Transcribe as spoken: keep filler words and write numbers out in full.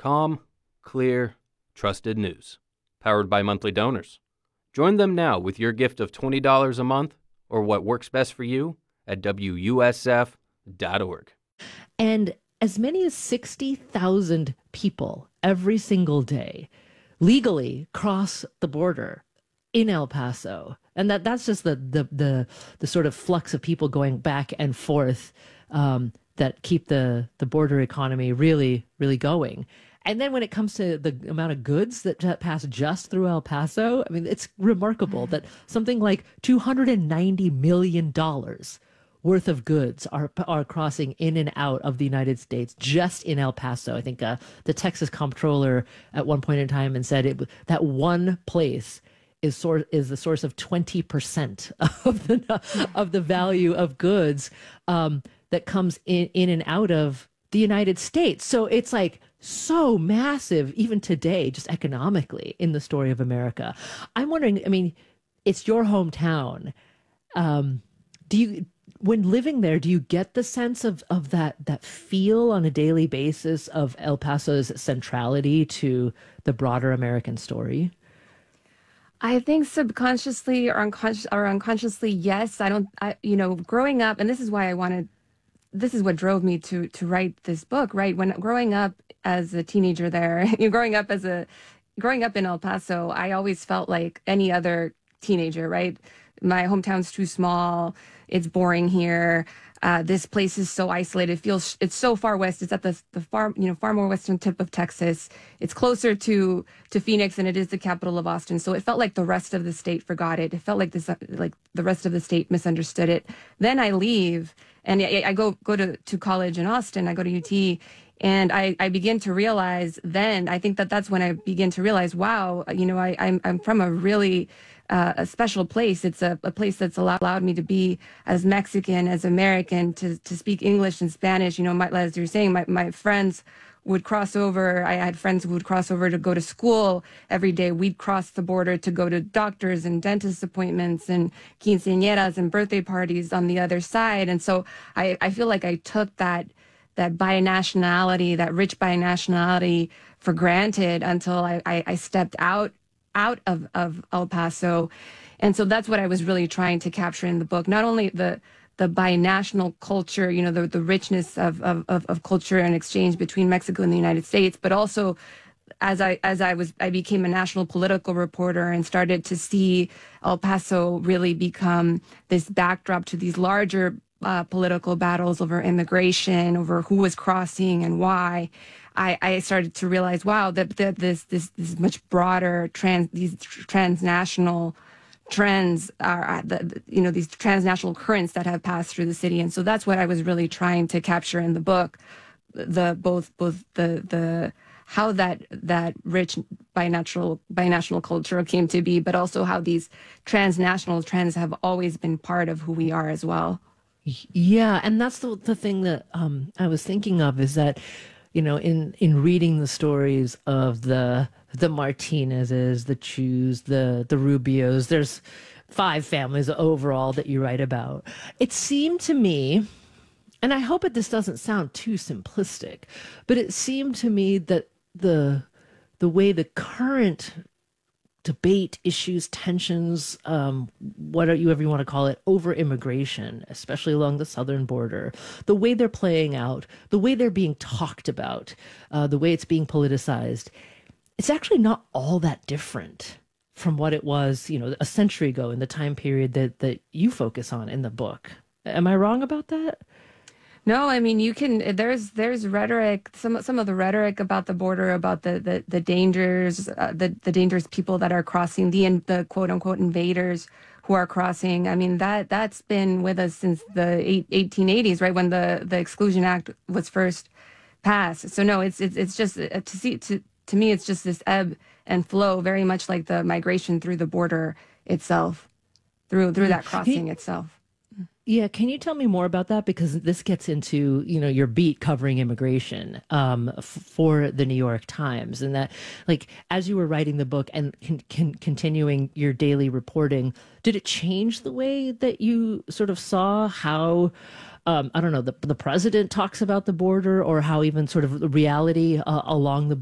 Calm, clear, trusted news. Powered by monthly donors. Join them now with your gift of twenty dollars a month or what works best for you at W U S F dot org. And as many as sixty thousand people every single day legally cross the border in El Paso. And that that's just the the the, the sort of flux of people going back and forth um, that keep the, the border economy really, really going. And then when it comes to the amount of goods that, that pass just through El Paso, I mean, it's remarkable that something like two hundred ninety million dollars worth of goods are are crossing in and out of the United States just in El Paso. I think uh, the Texas comptroller at one point in time and said it, that one place is source is the source of twenty percent of the of the value of goods um, that comes in in and out of the United States. So it's like so massive, even today, just economically in the story of America. I'm wondering, I mean, it's your hometown. Um, do you, when living there, do you get the sense of, of that, that feel on a daily basis of El Paso's centrality to the broader American story? I think subconsciously or, unconscious, or unconsciously, yes. I don't, I, you know, growing up, and this is why I wanted, this is what drove me to to write this book, right? When growing up as a teenager there, you growing up as a, growing up in El Paso, I always felt like any other teenager, right? My hometown's too small. It's boring here. Uh, this place is so isolated. It feels it's so far west. It's at the the far you know far more western tip of Texas. It's closer to to Phoenix than it is the capital of Austin. So it felt like the rest of the state forgot it. It felt like this like the rest of the state misunderstood it. Then I leave and I, I go go to to college in Austin. I go to U T. And I, I begin to realize then, I think that that's when I begin to realize, wow, you know, I, I'm, I'm from a really uh, a special place. It's a, a place that's allowed, allowed me to be as Mexican, as American, to, to speak English and Spanish. You know, my, as you're saying, my, my friends would cross over. I had friends who would cross over to go to school every day. We'd cross the border to go to doctors and dentist appointments and quinceañeras and birthday parties on the other side. And so I, I feel like I took that that binationality, that rich binationality for granted until I, I, I stepped out out of, of El Paso. And so that's what I was really trying to capture in the book. Not only the the binational culture, you know, the, the richness of, of, of, of culture and exchange between Mexico and the United States, but also as I as I was I became a national political reporter and started to see El Paso really become this backdrop to these larger Uh, political battles over immigration, over who was crossing and why, I, I started to realize, wow, that, that this this this much broader trans these transnational trends are uh, the, the, you know these transnational currents that have passed through the city, and so that's what I was really trying to capture in the book, the both both the the how that that rich binational binational culture came to be, but also how these transnational trends have always been part of who we are as well. Yeah, and that's the the thing that um, I was thinking of is that, you know, in in reading the stories of the the Martinezes, the Chus, the the Rubios, there's five families overall that you write about. It seemed to me, and I hope that this doesn't sound too simplistic, but it seemed to me that the the way the current debate, issues, tensions, um, whatever you want to call it, over immigration, especially along the southern border, the way they're playing out, the way they're being talked about, uh, the way it's being politicized, it's actually not all that different from what it was, you know, a century ago in the time period that, that you focus on in the book. Am I wrong about that? No, I mean, you can, there's, there's rhetoric, some, some of the rhetoric about the border, about the, the, the dangers, uh, the, the dangerous people that are crossing, the, the quote unquote invaders who are crossing. I mean, that, that's been with us since the eighteen eighties, right? When the, the Exclusion Act was first passed. So no, it's, it's, it's just uh, to see, to, to me, it's just this ebb and flow, very much like the migration through the border itself, through, through that crossing itself. Yeah, can you tell me more about that? Because this gets into, you know, your beat covering immigration um, f- for the New York Times, and that, like, as you were writing the book and con- con- continuing your daily reporting, did it change the way that you sort of saw how, um, I don't know, the, the president talks about the border, or how even sort of the reality uh, along the